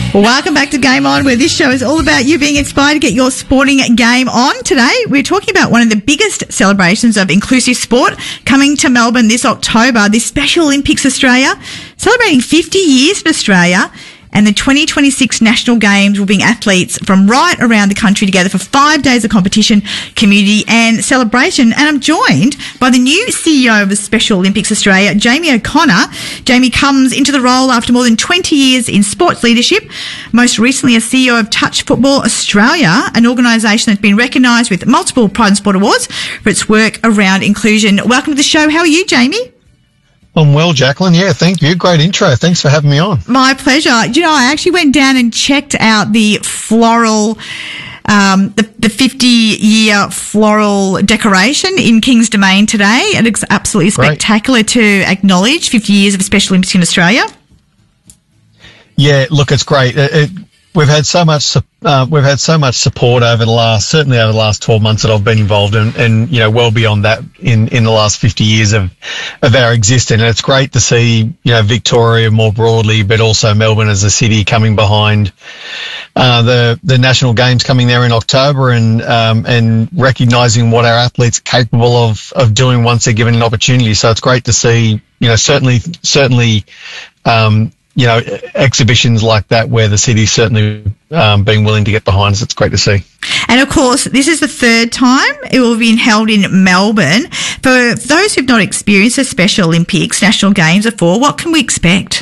Welcome back to Game On, where this show is all about you being inspired to get your sporting game on. Today, we're talking about one of the biggest celebrations of inclusive sport coming to Melbourne this October, the Special Olympics Australia, celebrating 50 years for Australia. And the 2026 National Games will bring athletes from right around the country together for 5 days of competition, community and celebration. And I'm joined by the new CEO of the Special Olympics Australia, Jamie O'Connor. Jamie comes into the role after more than 20 years in sports leadership, most recently as CEO of Touch Football Australia, an organisation that's been recognised with multiple Pride in Sport awards for its work around inclusion. Welcome to the show. How are you, Jamie? I'm well, Jacqueline. Yeah, thank you. Great intro. Thanks for having me on. My pleasure. You know, I actually went down and checked out the floral, the 50-year floral decoration in King's Domain today. It looks absolutely spectacular to acknowledge 50 years of Special Olympics in Australia. Yeah, look, it's great. We've had so much support over the last 12 months that I've been involved in, and you know, well beyond that in the last 50 years of our existence. And it's great to see, you know, Victoria more broadly, but also Melbourne as a city coming behind the National Games coming there in October, and recognising what our athletes are capable of doing once they're given an opportunity. So it's great to see, you know, certainly. You know, exhibitions like that where the city's certainly being willing to get behind us. It's great to see. And of course, this is the third time it will be held in Melbourne. For those who've not experienced the Special Olympics, National Games before, what can we expect?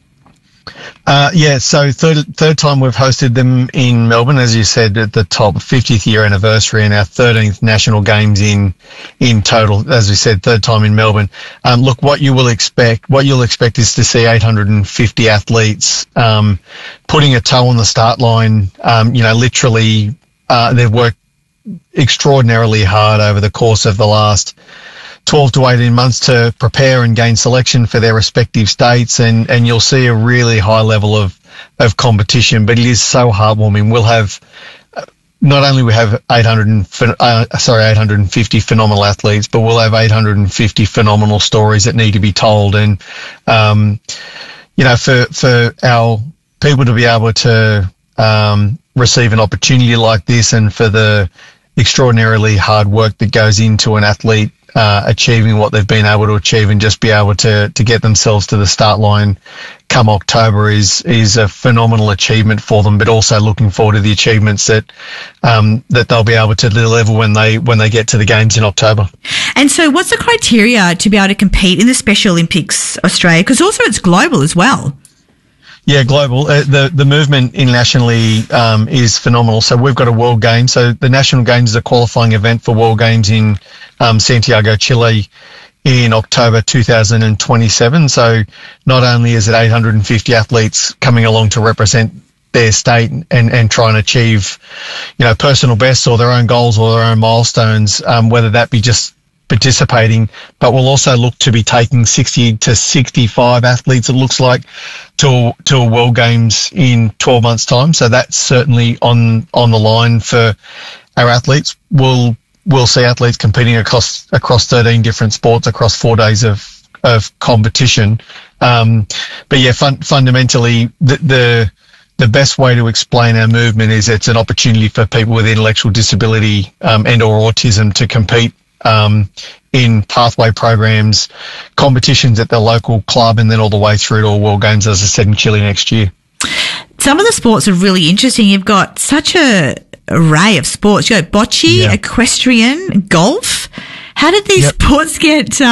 So third time we've hosted them in Melbourne, as you said at the top, 50th year anniversary and our 13th National Games in total. As we said, third time in Melbourne. Look, what you'll expect is to see 850 athletes, putting a toe on the start line. You know, literally, they've worked extraordinarily hard over the course of the last 12 to 18 months to prepare and gain selection for their respective states, and you'll see a really high level of competition, but it is so heartwarming. We'll have, not only we have 850 phenomenal athletes, but we'll have 850 phenomenal stories that need to be told. And, you know, for our people to be able to, receive an opportunity like this, and for the extraordinarily hard work that goes into an athlete achieving what they've been able to achieve, and just be able to get themselves to the start line come October is a phenomenal achievement for them, but also looking forward to the achievements that they'll be able to deliver when they get to the Games in October. And so what's the criteria to be able to compete in the Special Olympics Australia? Because also it's global as well. Yeah, global. The movement internationally is phenomenal. So we've got a World Games. So the National Games is a qualifying event for World Games in Santiago, Chile in October 2027. So not only is it 850 athletes coming along to represent their state and try and achieve, you know, personal bests or their own goals or their own milestones, whether that be just participating, but we'll also look to be taking 60 to 65 athletes, it looks like, to a World Games in 12 months' time. So that's certainly on the line for our athletes. We'll see athletes competing across 13 different sports across 4 days of competition. But yeah, fundamentally, the best way to explain our movement is it's an opportunity for people with intellectual disability and or autism to compete in pathway programs, competitions at their local club, and then all the way through to a World Games, as I said, in Chile next year. Some of the sports are really interesting. You've got such a array of sports. You've got bocce, equestrian, golf. How did these sports get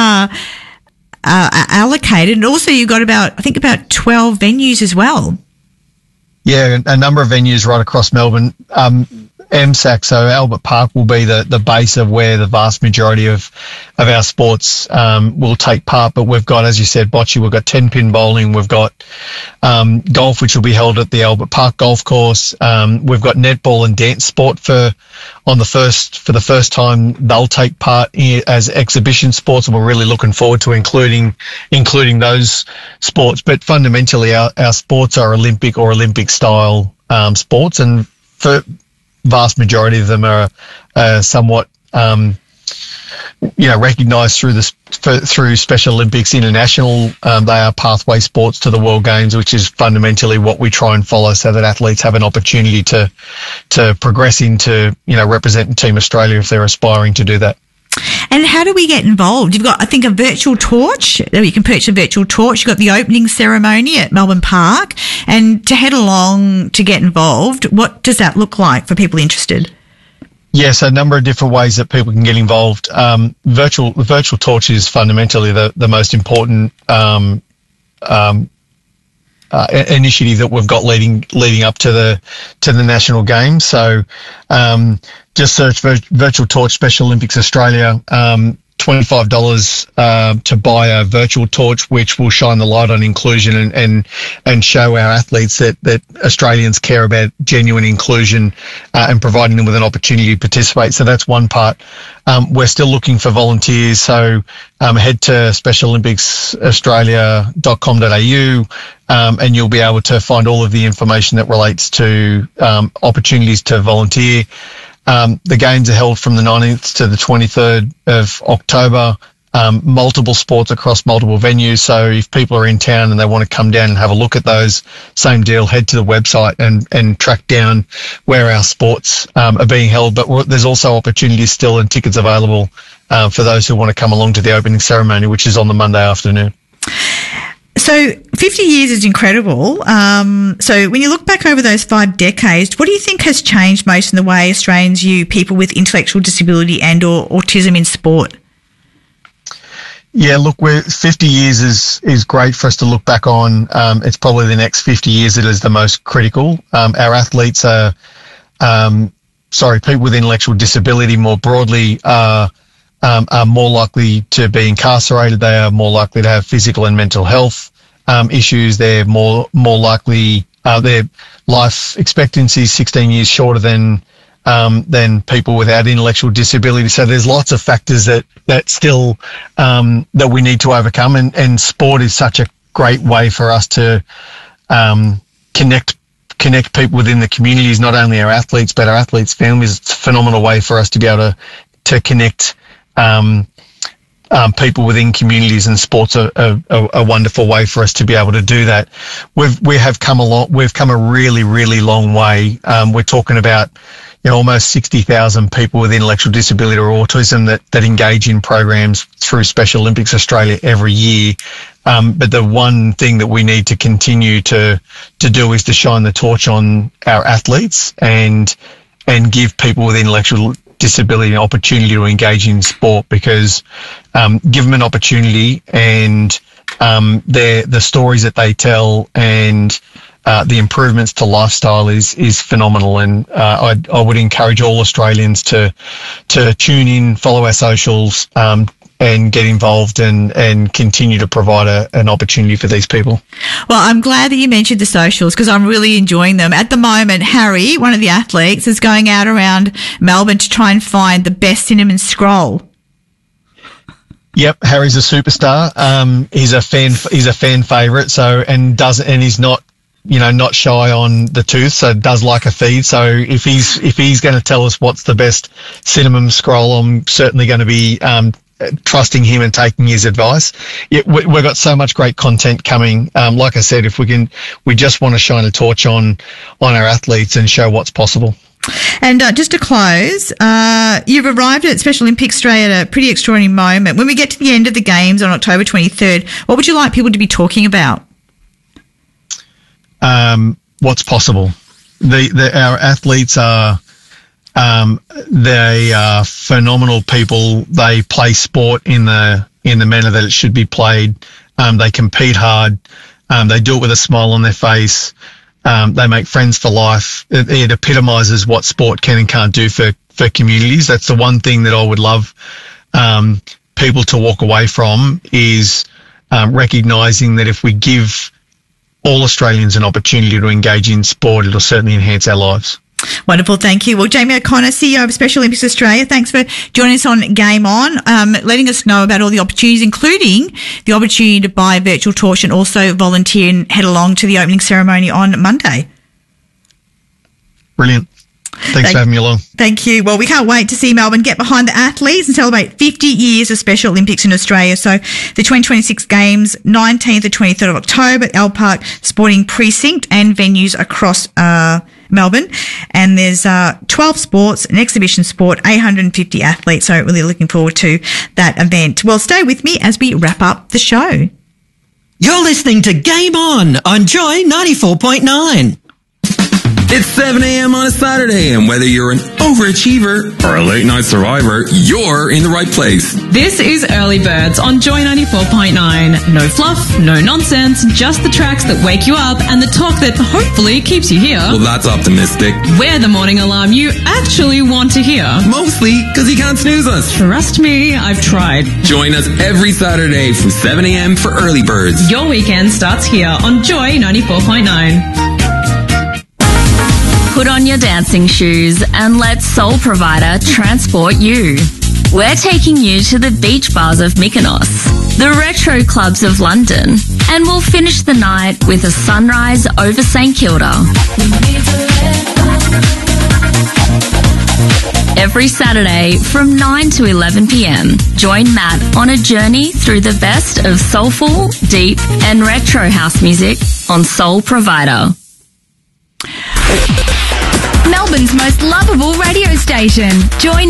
allocated? And also you've got about 12 venues as well. Yeah, a number of venues right across Melbourne. MSAC, so Albert Park, will be the base of where the vast majority of our sports will take part. But we've got, as you said, bocce, we've got 10-pin bowling, we've got golf, which will be held at the Albert Park Golf Course. We've got netball and dance sport for the first time. They'll take part as exhibition sports, and we're really looking forward to including those sports. But fundamentally, our sports are Olympic or Olympic style sports, and for vast majority of them are somewhat recognised through Special Olympics International. They are pathway sports to the World Games, which is fundamentally what we try and follow, so that athletes have an opportunity to progress into, representing Team Australia if they're aspiring to do that. And how do we get involved? You've got, I think, a virtual torch. You can purchase a virtual torch. You've got the opening ceremony at Melbourne Park. And to head along to get involved, what does that look like for people interested? Yes, a number of different ways that people can get involved. The virtual torch is fundamentally the most important initiative that we've got leading up to the national games. So just search Virtual Torch Special Olympics Australia. $25 to buy a virtual torch, which will shine the light on inclusion and show our athletes that Australians care about genuine inclusion and providing them with an opportunity to participate. So that's one part. We're still looking for volunteers, so head to specialolympicsaustralia.com.au and you'll be able to find all of the information that relates to opportunities to volunteer. The games are held from the 19th to the 23rd of October, multiple sports across multiple venues. So if people are in town and they want to come down and have a look at those, same deal, head to the website and track down where our sports are being held. But there's also opportunities still and tickets available for those who want to come along to the opening ceremony, which is on the Monday afternoon. So 50 years is incredible. So when you look back over those 5 decades, what do you think has changed most in the way Australians view people with intellectual disability and or autism in sport? Yeah, look, 50 years is great for us to look back on. It's probably the next 50 years that is the most critical. Our athletes are, people with intellectual disability more broadly are more likely to be incarcerated. They are more likely to have physical and mental health issues. They're more likely, their life expectancy is 16 years shorter than people without intellectual disability. So there's lots of factors that still that we need to overcome, and sport is such a great way for us to connect people within the communities, not only our athletes but our athletes' families. It's a phenomenal way for us to be able to connect people within communities, and sports are a wonderful way for us to be able to do that. We've come a really, really long way. We're talking about almost 60,000 people with intellectual disability or autism that engage in programs through Special Olympics Australia every year. But the one thing that we need to continue to do is to shine the torch on our athletes and give people with intellectual disability an opportunity to engage in sport, because give them an opportunity, and the stories that they tell and the improvements to lifestyle is phenomenal. And I would encourage all Australians to tune in, follow our socials, and get involved and continue to provide an opportunity for these people. Well, I'm glad that you mentioned the socials, because I'm really enjoying them. At the moment, Harry, one of the athletes, is going out around Melbourne to try and find the best cinnamon scroll. Yep, Harry's a superstar. He's a fan favourite. So and he's not shy on the tooth, so does like a feed. So if he's going to tell us what's the best cinnamon scroll, I'm certainly going to be trusting him and taking his advice. Yeah, we've got so much great content coming. Like I said, we just want to shine a torch on our athletes and show what's possible. And just to close, you've arrived at Special Olympics Australia at a pretty extraordinary moment. When we get to the end of the Games on October 23rd, what would you like people to be talking about? What's possible. Our athletes are they are phenomenal people. They play sport in the manner that it should be played. They compete hard. They do it with a smile on their face. They make friends for life. It epitomises what sport can and can't do for communities. That's the one thing that I would love people to walk away from, is recognising that if we give all Australians an opportunity to engage in sport, it'll certainly enhance our lives. Wonderful, thank you. Well, Jamie O'Connor, CEO of Special Olympics Australia, thanks for joining us on Game On, letting us know about all the opportunities, including the opportunity to buy a virtual torch and also volunteer and head along to the opening ceremony on Monday. Brilliant. Thanks for having me along. Thank you. Well, we can't wait to see Melbourne get behind the athletes and celebrate 50 years of Special Olympics in Australia. So the 2026 Games, 19th to 23rd of October at El Park Sporting Precinct and venues across Melbourne. And there's 12 sports, an exhibition sport, 850 athletes. So really looking forward to that event. Well, stay with me as we wrap up the show. You're listening to Game On Joy 94.9. It's 7 a.m. on a Saturday, and whether you're an overachiever or a late night survivor, you're in the right place. This is Early Birds on Joy 94.9. No fluff, no nonsense, just the tracks that wake you up and the talk that hopefully keeps you here. Well, that's optimistic. We're the morning alarm you actually want to hear. Mostly because you can't snooze us. Trust me, I've tried. Join us every Saturday from 7 a.m. for Early Birds. Your weekend starts here on Joy 94.9. Put on your dancing shoes and let Soul Provider transport you. We're taking you to the beach bars of Mykonos, the retro clubs of London, and we'll finish the night with a sunrise over St Kilda. Every Saturday from 9 to 11 p.m, join Matt on a journey through the best of soulful, deep, and retro house music on Soul Provider. Melbourne's most lovable radio station, Joy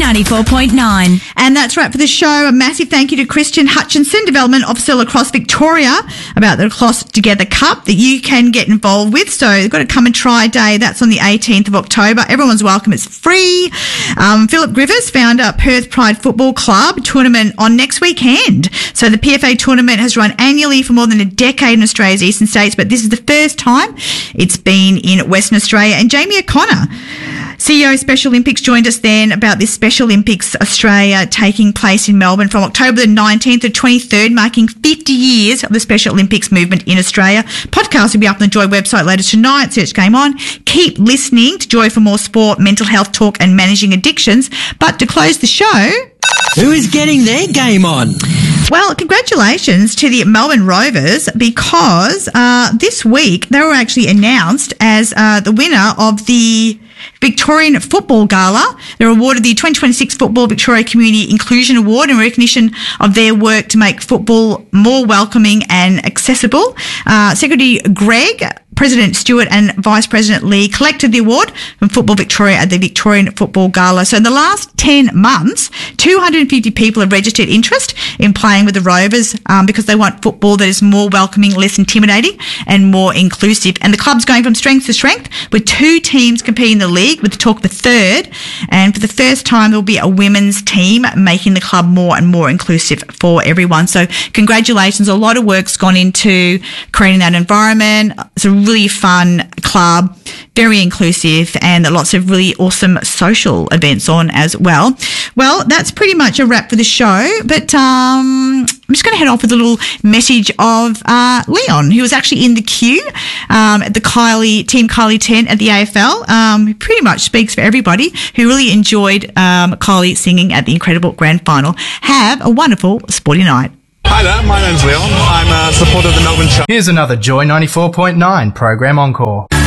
94.9. And that's right for the show. A massive thank you to Christian Hutchinson, Development Officer Lacrosse Victoria, about the Lacrosse Together Cup that you can get involved with. So you've got to come and try a day. That's on the 18th of October. Everyone's welcome. It's free. Philip Griffiths, founder Perth Pride Football Club, tournament on next weekend. So the PFA tournament has run annually for more than a decade in Australia's eastern states, but this is the first time it's been in Western Australia. And Jamie O'Connor, CEO of Special Olympics, joined us then about this Special Olympics Australia taking place in Melbourne from October the 19th to 23rd, marking 50 years of the Special Olympics movement in Australia. Podcast will be up on the Joy website later tonight. Search Game On. Keep listening to Joy for more sport, mental health talk and managing addictions. But to close the show... Who is getting their game on? Well, congratulations to the Melbourne Rovers, because this week they were actually announced as the winner of the Victorian Football Gala. They're awarded the 2026 Football Victoria Community Inclusion Award in recognition of their work to make football more welcoming and accessible. Secretary Greg, President Stewart and Vice President Lee collected the award from Football Victoria at the Victorian Football Gala. So in the last 10 months, 250 people have registered interest in playing with the Rovers because they want football that is more welcoming, less intimidating and more inclusive. And the club's going from strength to strength with 2 teams competing in the league with the talk of a third. And for the first time, there'll be a women's team making the club more and more inclusive for everyone. So congratulations. A lot of work's gone into creating that environment. It's a really fun club, very inclusive, and lots of really awesome social events on as well. Well, that's pretty much a wrap for the show, but I'm just going to head off with a little message of Leon, who was actually in the queue at the Team Kylie tent at the AFL. He pretty much speaks for everybody who really enjoyed Kylie singing at the incredible grand final. Have a wonderful sporty night. Hi there, my name's Leon. I'm a supporter of the Melbourne Sharks. Here's another Joy 94.9 program encore.